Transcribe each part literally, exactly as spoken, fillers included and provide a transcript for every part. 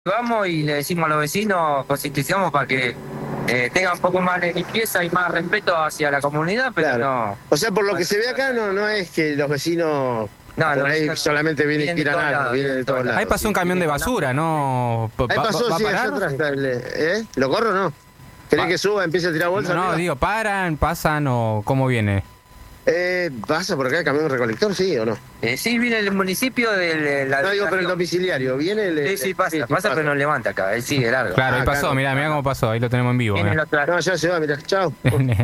Vamos y le decimos a los vecinos, concientizamos para que eh, tengan un poco más de limpieza y más respeto hacia la comunidad, pero Claro. no. O sea, por lo que se ve acá, no, no es que los vecinos No, por los ahí vecinos solamente vienen y vienen de tiran todos algo, lados, vienen de todos lados. Ahí pasó un camión de basura, ¿no? Ahí ¿Va- pasó, va a sí, allá parar? atrás está el, ¿eh? ¿Lo corro o no? ¿Querés Va- que suba, empiece a tirar bolsas? No, arriba? digo, ¿paran, pasan o cómo viene? Eh, ¿Pasa por acá el camión recolector, sí o no? Eh, sí, viene el municipio de la. No digo, pero el domiciliario, ¿viene el...? Sí, sí, pasa, pasa, pero no levanta acá, él sigue largo. Claro, ahí Ah, pasó, claro. mirá, mirá cómo pasó, ahí lo tenemos en vivo. Vienen mirá. los tra- No, ya se va, mirá, chao.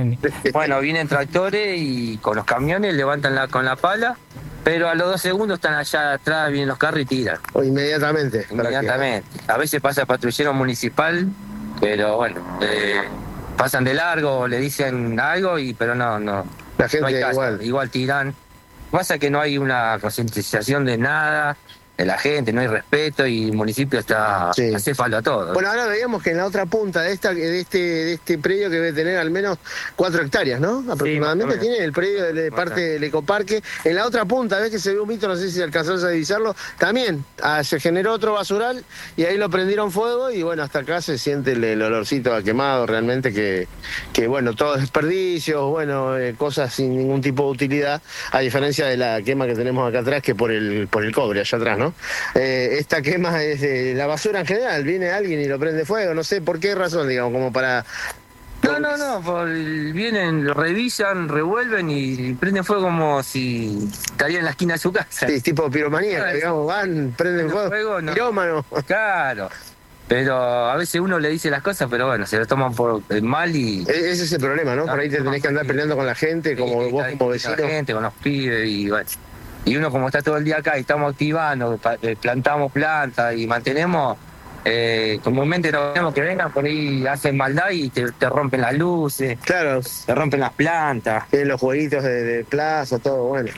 Bueno, vienen tractores y con los camiones levantan la, con la pala, pero a los dos segundos están allá atrás, vienen los carros y tiran. O inmediatamente. para que- Inmediatamente. A veces pasa el patrullero municipal, pero bueno, eh, pasan de largo, le dicen algo, y pero no, no. La No gente hay caso, igual. igual tiran. Pasa que no hay una concientización de nada, de la gente, no hay respeto y el municipio está Sí. hace falta todo. Bueno, ahora veíamos que en la otra punta de esta de este de este predio que debe tener al menos cuatro hectáreas, ¿no? Aproximadamente más o menos. tiene el predio de, de parte del ecoparque. En la otra punta, ves que se ve un mito, no sé si alcanzás a divisarlo, también ah, se generó otro basural y ahí lo prendieron fuego y bueno, hasta acá se siente el, el olorcito a quemado realmente que, que bueno, todos desperdicios, bueno, eh, cosas sin ningún tipo de utilidad, a diferencia de la quema que tenemos acá atrás, que por el, por el cobre allá atrás, ¿no? Eh, esta quema es de la basura en general, viene alguien y lo prende fuego, no sé por qué razón, digamos, como para... No, no, no, por- vienen, lo revisan, revuelven y prenden fuego como si estaría en la esquina de su casa. Sí, tipo piromanía, Claro, digamos, van, prenden prenden fuego, fuego, no. pirómano. Claro. Pero a veces uno le dice las cosas, pero bueno, se lo toman por eh, mal y... E- Ese es el problema, ¿no? Por ahí te tenés que andar peleando con la gente, como y- vos y- como con vecino. la gente, con los pibes y bueno. Y uno como está todo el día acá y estamos activando, pa- eh, plantamos plantas y mantenemos, eh, comúnmente no queremos que vengan por ahí, hacen maldad y te, te rompen las luces, Claro, te rompen las plantas. tienen los jueguitos de, de plaza, todo bueno.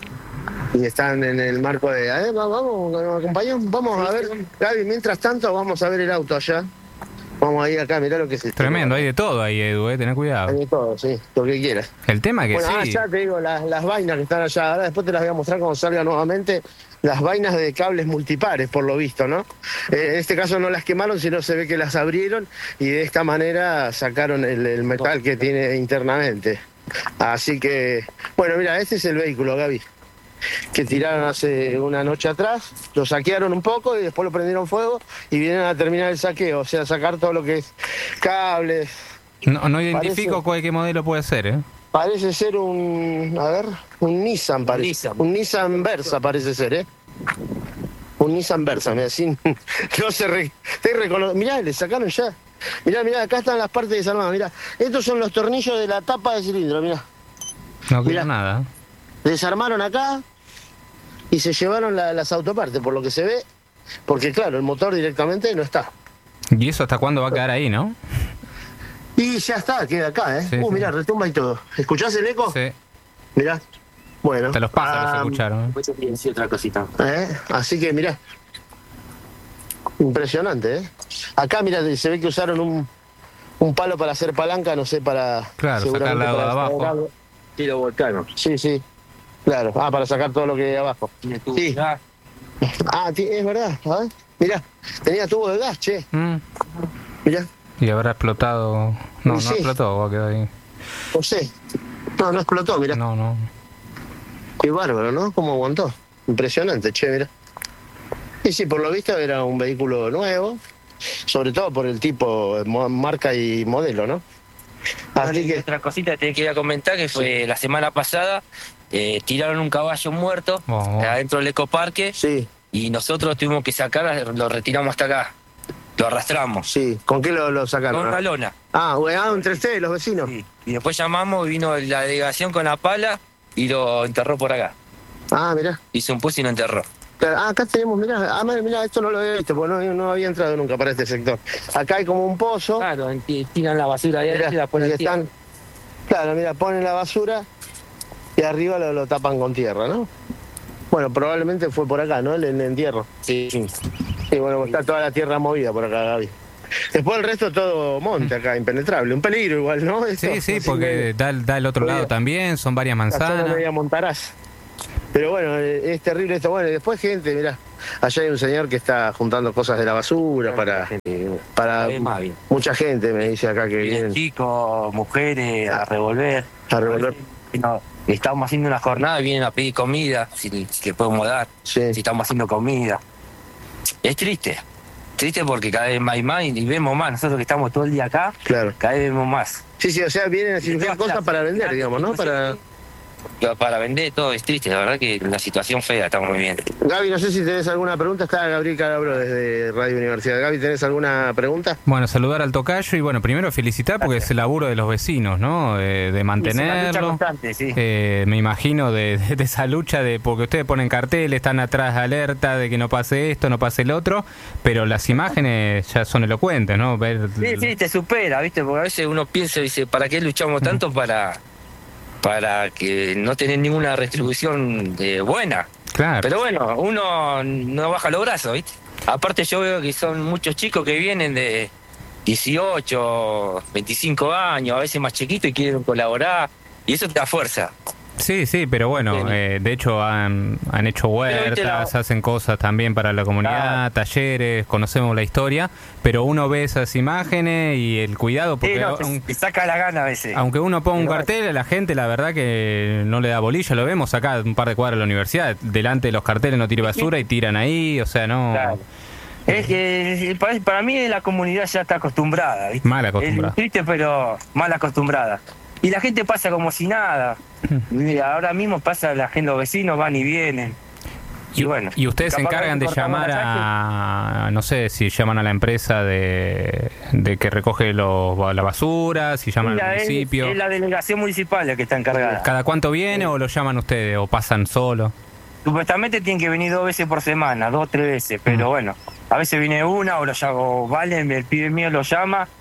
Y están en el marco de, eh, va- vamos, nos acompañamos, vamos a ver, Gaby, mientras tanto vamos a ver el auto allá. Vamos a ir acá, mirá lo que es esto. Tremendo, hay de todo ahí, Edu, eh, tener Hay cuidado. de todo, sí, lo que quieras. El tema es que Bueno, ah, sí, ya te digo, las, las vainas que están allá, ahora después te las voy a mostrar cuando salga nuevamente, las vainas de cables multipares, por lo visto, ¿no? Eh, en este caso no las quemaron, sino se ve que las abrieron y de esta manera sacaron el, el metal que tiene internamente. Así que, bueno, mira, este es el vehículo, Gaby, que tiraron hace una noche atrás, lo saquearon un poco y después lo prendieron fuego y vienen a terminar el saqueo, o sea, sacar todo lo que es cables. no, no identifico parece- cuál qué modelo puede ser, ¿eh? Parece ser un, a ver, un Nissan parece. Nissan. Un Nissan Versa parece ser, ¿eh? Un Nissan Versa, mira, sin, no se re, te recono- mirá, le sacaron ya. Mirá, mirá, acá están las partes desarmadas, mirá. Estos son los tornillos de la tapa de cilindro, mirá. No Mirá. quiero nada. Desarmaron acá y se llevaron la- las autopartes, por lo que se ve, porque claro, el motor directamente no está. ¿Y eso hasta cuándo va a quedar ahí, no? Y ya está, queda acá, ¿eh? Sí, uh, sí. mirá, retumba y todo. ¿Escuchás el eco? Sí, Mirá. Bueno. hasta los pájaros se ah, escucharon. ¿eh? Sí, otra cosita. ¿Eh? Así que mirá, impresionante, ¿eh? Acá mirá, se ve que usaron un, un palo para hacer palanca, no sé, para... Claro, seguramente sacarla de para abajo. extraer algo. Tiro volcano. Sí, sí, claro. Ah, para sacar todo lo que hay abajo. Sí. Ah, ti- es verdad, a ver, mirá, tenía tubo de gas, che, Mm. mirá, Y habrá explotado. No, no Sí. explotó, va a quedar ahí. no sé. No, no explotó, mirá. No, no. Qué bárbaro, ¿no? ¿Cómo aguantó? Impresionante, che, mirá. Y sí, por lo visto era un vehículo nuevo, sobre todo por el tipo, mo- marca y modelo, ¿no? Así que, Otra cosita que te quería comentar que fue la semana pasada, eh, tiraron un caballo muerto Oh. adentro del ecoparque sí, y nosotros tuvimos que sacar, lo retiramos hasta acá, lo arrastramos sí. ¿Con qué lo, lo sacaron? con una lona. Ah, bueno, entre ustedes, los vecinos. Sí. Y después llamamos y vino la delegación con la pala y lo enterró por acá. Ah, mirá. Hizo un pus y lo enterró. Claro, ah, acá tenemos, mirá, ah, mirá, esto no lo había visto, porque no, no había entrado nunca para este sector. Acá hay como un pozo. Claro, ti- tiran la basura ahí Mirá, y la ponen y al tierra. están, claro, mira, ponen la basura y arriba lo, lo tapan con tierra, ¿no? Bueno, probablemente fue por acá, ¿no? El, el entierro. Sí, sí. Sí, bueno, está toda la tierra movida por acá, Gaby. Después el resto todo monte acá, impenetrable. Un peligro igual, ¿no? Esto, Sí, sí, así porque que da, da el otro lado también, son varias la zona manzanas. media Montaraz. Pero bueno, eh, es terrible esto. Bueno, y después gente, mirá, allá hay un señor que está juntando cosas de la basura para, para mucha gente, me dice acá que vienen chicos, mujeres, a revolver. a revolver. No, estamos haciendo una jornada y vienen a pedir comida, si, si le podemos dar, Sí. si estamos haciendo comida. Es triste, triste porque cada vez más y más y vemos más. Nosotros que estamos todo el día acá, Claro. cada vez vemos más. Sí, sí, o sea, vienen a circular cosas para vender, digamos, ¿no? Para... Para vender todo es triste, la verdad que la situación fea estamos viviendo. Gaby, no sé si tenés alguna pregunta. Está Gabriel Calabro desde Radio Universidad. Gaby, ¿tenés alguna pregunta? Bueno, saludar al tocayo y bueno, primero felicitar porque es el laburo de los vecinos, ¿no? Eh, de mantenerlo. Constante, sí. Eh, me imagino de, de, de esa lucha de porque ustedes ponen carteles, están atrás de alerta de que no pase esto, no pase el otro, pero las imágenes ya son elocuentes, ¿no? Ver... Sí, sí, te supera, ¿viste? Porque a veces uno piensa y dice, ¿para qué luchamos tanto para para que no tener ninguna retribución eh, buena? Claro. Pero bueno, uno no baja los brazos, ¿viste? Aparte yo veo que son muchos chicos que vienen de dieciocho, veinticinco años, a veces más chiquitos y quieren colaborar, y eso te da fuerza. Sí, sí, pero bueno, eh, de hecho han, han hecho huertas, la... hacen cosas también para la comunidad, ah. talleres, conocemos la historia, pero uno ve esas imágenes y el cuidado, porque sí, no, te, aun, te saca la gana a veces. Aunque uno ponga un cartel, a la gente la verdad que no le da bolilla, lo vemos acá un par de cuadras de la universidad, delante de los carteles no tire basura y tiran ahí, o sea, no... Claro. Es que para mí la comunidad ya está acostumbrada, ¿viste? Mal acostumbrada. Es triste, pero mal acostumbrada. Y la gente pasa como si nada. Mira, ahora mismo pasa la gente, los vecinos van y vienen. Y, y bueno. Y ustedes se encargan de llamar a, no sé, si llaman a la empresa de, de que recoge los, la basura, si llaman Mira, al municipio. Es, es la delegación municipal la que está encargada. ¿Cada cuánto viene o lo llaman ustedes o pasan solo? Supuestamente tienen que venir dos veces por semana, dos o tres veces, pero mm. bueno, a veces viene una o lo llamo, vale, el pibe mío lo llama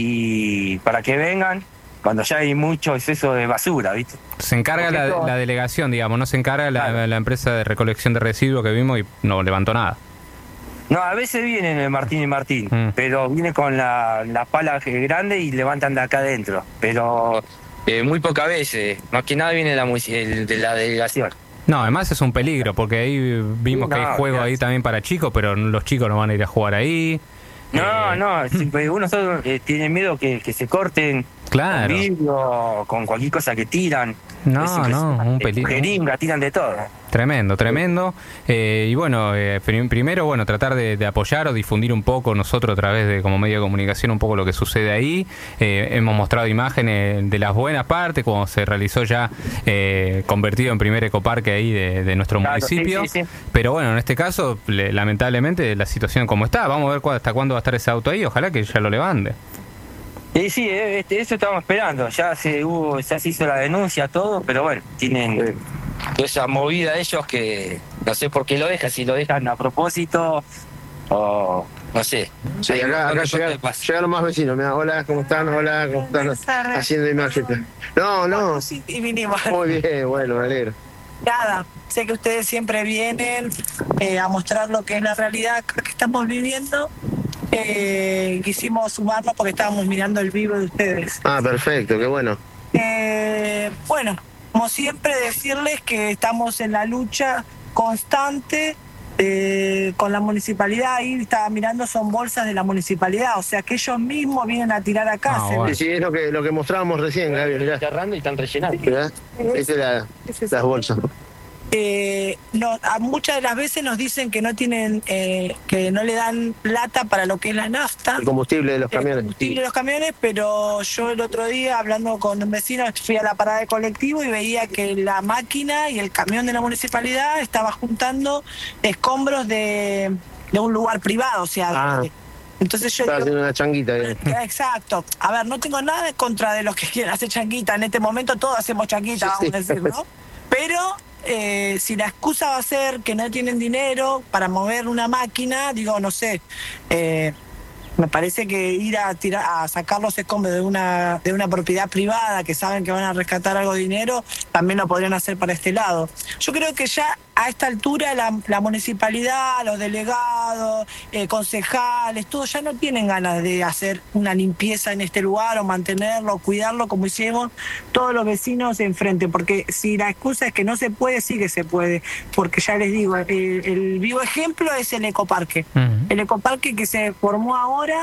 y para que vengan. Cuando ya hay mucho exceso de basura, ¿viste? Se encarga la, todo... la delegación, digamos, no se encarga la, claro. la empresa de recolección de residuos que vimos y no levantó nada. No, a veces vienen el Martín y Martín, mm. pero viene con la, la pala grande y levantan de acá adentro. Pero eh, muy pocas veces, más que nada viene la, el, de la delegación. No, además es un peligro, porque ahí vimos no, que hay juego claro. ahí también para chicos, pero los chicos no van a ir a jugar ahí. No, eh... no, si, uno solo eh, tiene miedo que, que se corten. Claro. Con vidrio, con cualquier cosa que tiran. No, no, un peligro. Jeringa, tiran de todo. Tremendo, tremendo. Eh, y bueno, eh, primero, bueno, tratar de, de apoyar o difundir un poco nosotros a través de como medio de comunicación un poco lo que sucede ahí. Eh, hemos mostrado imágenes de las buenas partes, como se realizó ya eh, convertido en primer ecoparque ahí de, de nuestro claro, municipio. Sí, sí, sí. Pero bueno, en este caso, le, lamentablemente, la situación como está. Vamos a ver cuándo, hasta cuándo va a estar ese auto ahí. Ojalá que ya lo levante. Sí, sí, este, eso estábamos esperando. Ya se hubo, ya se hizo la denuncia, todo, pero bueno, tienen esa movida ellos que no sé por qué lo dejan, si lo dejan a propósito o no sé. Sí, acá, acá llegaron, llegaron más vecinos. Mira, hola, ¿cómo están? Hola, ¿cómo están? Haciendo imagen. No, no. Sí, y vinimos. Muy bien, bueno, me alegro. Nada, sé que ustedes siempre vienen eh, a mostrar lo que es la realidad que estamos viviendo. Eh, quisimos sumarnos porque estábamos mirando el vivo de ustedes. Ah, perfecto, qué bueno. Eh, bueno, como siempre decirles que estamos en la lucha constante eh, con la municipalidad. Ahí estaba mirando, son bolsas de la municipalidad, o sea que ellos mismos vienen a tirar acá. Ah, bueno. Sí, sí, es lo que, lo que mostrábamos recién, Gaby. Están cerrando y están rellenando. Mirá, esa es la, es las bolsas. Eh, no, a muchas de las veces nos dicen que no tienen, eh, que no le dan plata para lo que es la nafta. El combustible de los camiones. El combustible de los camiones, pero yo el otro día, hablando con un vecino, fui a la parada de colectivo y veía que la máquina y el camión de la municipalidad estaba juntando escombros de, de un lugar privado, o sea... Ah. De, entonces yo estaba haciendo una changuita. ¿Eh? Exacto. A ver, no tengo nada en contra de los que quieren hacer changuita. En este momento todos hacemos changuita, vamos a decir, ¿no? Pero... Eh, si la excusa va a ser que no tienen dinero para mover una máquina, digo, no sé, eh, me parece que ir a tirar, a sacar los escombros de una de una propiedad privada que saben que van a rescatar algo de dinero, también lo podrían hacer para este lado. Yo creo que ya a esta altura la, la municipalidad, los delegados, eh, concejales, todos ya no tienen ganas de hacer una limpieza en este lugar o mantenerlo, cuidarlo como hicimos todos los vecinos enfrente, porque si la excusa es que no se puede, sí que se puede, porque ya les digo, el, el vivo ejemplo es el ecoparque, uh-huh. el ecoparque que se formó ahora.